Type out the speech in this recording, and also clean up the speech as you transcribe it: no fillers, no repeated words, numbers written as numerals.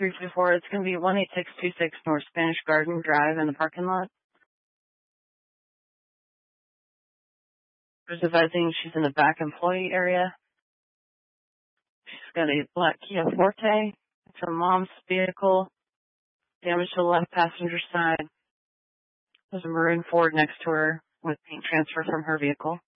324. It's going to be 18626 North Spanish Garden Drive in the parking lot. There's advising she's in the back employee area. She's got a black Kia Forte. It's her mom's vehicle. Damage to the left passenger side. There's a maroon Ford next to her with paint transfer from her vehicle.